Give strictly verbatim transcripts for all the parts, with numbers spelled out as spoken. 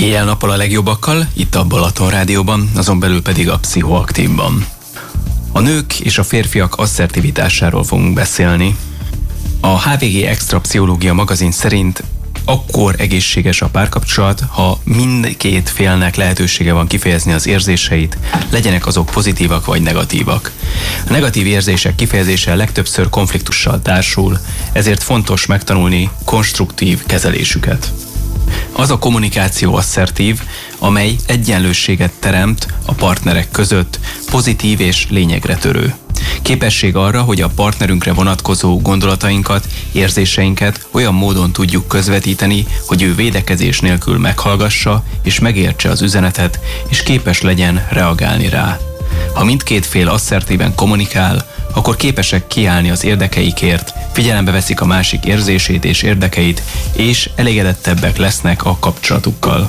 Éjjel-nappal a legjobbakkal, itt a Balaton Rádióban, azon belül pedig a Pszichoaktívban. A nők és a férfiak asszertivitásáról fogunk beszélni. A há vé gé Extra Pszichológia magazin szerint akkor egészséges a párkapcsolat, ha mindkét félnek lehetősége van kifejezni az érzéseit, legyenek azok pozitívak vagy negatívak. A negatív érzések kifejezése legtöbbször konfliktussal társul, ezért fontos megtanulni konstruktív kezelésüket. Az a kommunikáció asszertív, amely egyenlőséget teremt a partnerek között, pozitív és lényegre törő. Képesség arra, hogy a partnerünkre vonatkozó gondolatainkat, érzéseinket olyan módon tudjuk közvetíteni, hogy ő védekezés nélkül meghallgassa és megértse az üzenetet, és képes legyen reagálni rá. Ha mindkét fél asszertíven kommunikál, akkor képesek kiállni az érdekeikért, figyelembe veszik a másik érzését és érdekeit, és elégedettebbek lesznek a kapcsolatukkal.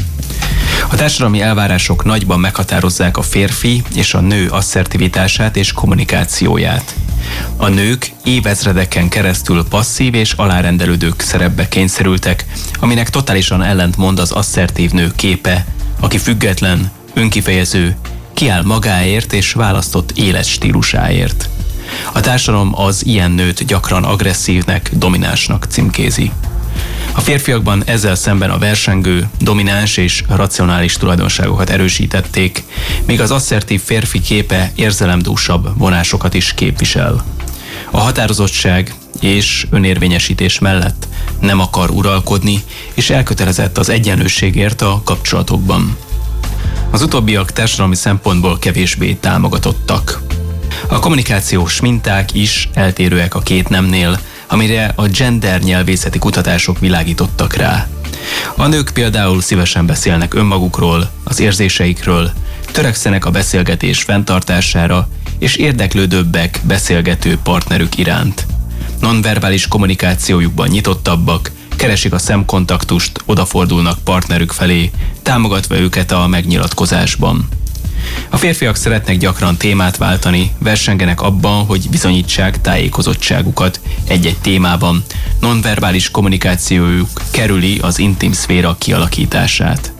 A társadalmi elvárások nagyban meghatározzák a férfi és a nő asszertivitását és kommunikációját. A nők évezredeken keresztül passzív és alárendelődők szerepbe kényszerültek, aminek totálisan ellentmond az asszertív nő képe, aki független, önkifejező, kiáll magáért és választott életstílusáért. A társadalom az ilyen nőt gyakran agresszívnek, dominánsnak címkézi. A férfiakban ezzel szemben a versengő, domináns és racionális tulajdonságokat erősítették, míg az asszertív férfi képe érzelemdúsabb vonásokat is képvisel. A határozottság és önérvényesítés mellett nem akar uralkodni, és elkötelezett az egyenlőségért a kapcsolatokban. Az utóbbiak társadalmi szempontból kevésbé támogatottak. A kommunikációs minták is eltérőek a két nemnél, amire a gender nyelvészeti kutatások világítottak rá. A nők például szívesen beszélnek önmagukról, az érzéseikről, törekszenek a beszélgetés fenntartására, és érdeklődőbbek beszélgető partnerük iránt. Nonverbális kommunikációjukban nyitottabbak, keresik a szemkontaktust, odafordulnak partnerük felé, támogatva őket a megnyilatkozásban. A férfiak szeretnek gyakran témát váltani, versengenek abban, hogy bizonyítsák tájékozottságukat egy-egy témában. Nonverbális kommunikációjuk kerüli az intim szféra kialakítását.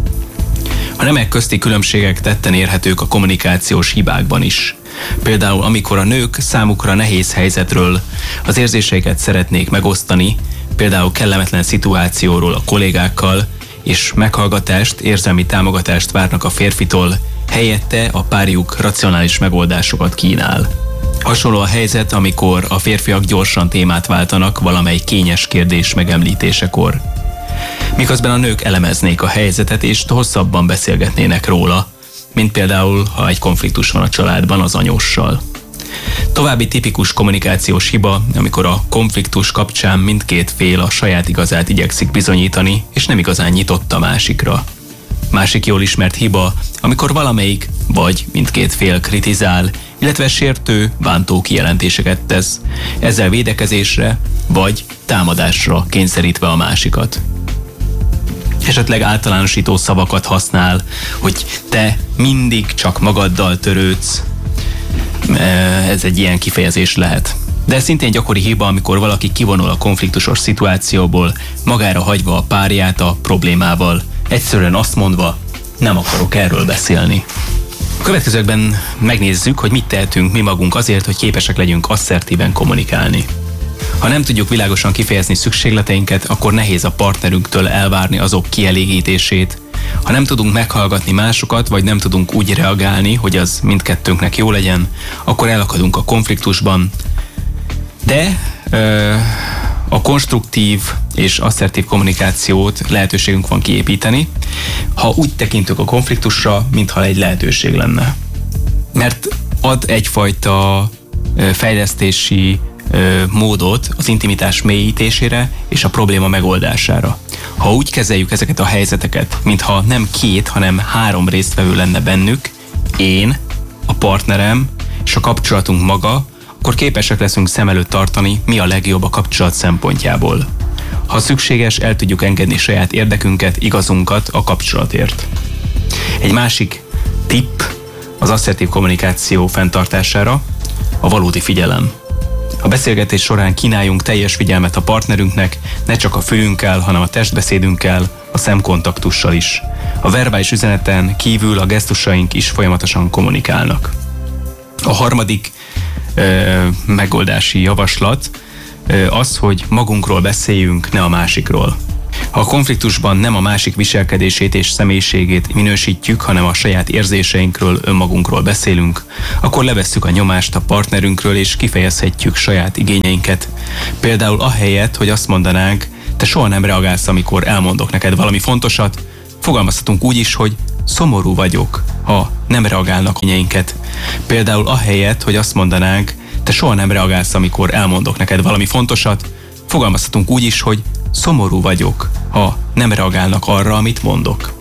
A nemek közti különbségek tetten érhetők a kommunikációs hibákban is. Például amikor a nők számukra nehéz helyzetről, az érzéseiket szeretnék megosztani, például kellemetlen szituációról a kollégákkal, és meghallgatást, érzelmi támogatást várnak a férfitól, helyette a párjuk racionális megoldásokat kínál. Hasonló a helyzet, amikor a férfiak gyorsan témát váltanak valamely kényes kérdés megemlítésekor. Miközben a nők elemeznék a helyzetet és hosszabban beszélgetnének róla, mint például, ha egy konfliktus van a családban az anyóssal. További tipikus kommunikációs hiba, amikor a konfliktus kapcsán mindkét fél a saját igazát igyekszik bizonyítani, és nem igazán nyitott a másikra. Másik jól ismert hiba, amikor valamelyik vagy mindkét fél kritizál, illetve sértő, bántó kijelentéseket tesz, ezzel védekezésre vagy támadásra kényszerítve a másikat. Esetleg általánosító szavakat használ, hogy te mindig csak magaddal törődsz. Ez egy ilyen kifejezés lehet. De szintén gyakori hiba, amikor valaki kivonul a konfliktusos szituációból, magára hagyva a párját a problémával, egyszerűen azt mondva, nem akarok erről beszélni. A következőkben megnézzük, hogy mit tehetünk mi magunk azért, hogy képesek legyünk asszertíven kommunikálni. Ha nem tudjuk világosan kifejezni szükségleteinket, akkor nehéz a partnerünktől elvárni azok kielégítését. Ha nem tudunk meghallgatni másokat, vagy nem tudunk úgy reagálni, hogy az mindkettőnknek jó legyen, akkor elakadunk a konfliktusban. De ö, a konstruktív és asszertív kommunikációt lehetőségünk van kiépíteni, ha úgy tekintünk a konfliktusra, mintha egy lehetőség lenne. Mert ad egyfajta ö, fejlesztési ö, módot az intimitás mélyítésére és a probléma megoldására. Ha úgy kezeljük ezeket a helyzeteket, mintha nem két, hanem három résztvevő lenne bennük, én, a partnerem és a kapcsolatunk maga, akkor képesek leszünk szem előtt tartani, mi a legjobb a kapcsolat szempontjából. Ha szükséges, el tudjuk engedni saját érdekünket, igazunkat a kapcsolatért. Egy másik tipp az asszertív kommunikáció fenntartására a valódi figyelem. A beszélgetés során kínáljunk teljes figyelmet a partnerünknek, ne csak a fülünkkel, hanem a testbeszédünkkel, a szemkontaktussal is. A verbális üzeneten kívül a gesztusaink is folyamatosan kommunikálnak. A harmadik ö, megoldási javaslat ö, az, hogy magunkról beszéljünk, ne a másikról. Ha a konfliktusban nem a másik viselkedését és személyiségét minősítjük, hanem a saját érzéseinkről, önmagunkról beszélünk, akkor levesszük a nyomást a partnerünkről és kifejezhetjük saját igényeinket. Például ahelyett, hogy azt mondanánk, te soha nem reagálsz, amikor elmondok neked valami fontosat, fogalmazhatunk úgy is, hogy szomorú vagyok, ha nem reagálnak igényeinket. Például ahelyett, hogy azt mondanánk, te soha nem reagálsz, amikor elmondok neked valami fontosat, fogalmazhatunk úgy is, hogy szomorú vagyok, ha nem reagálnak arra, amit mondok.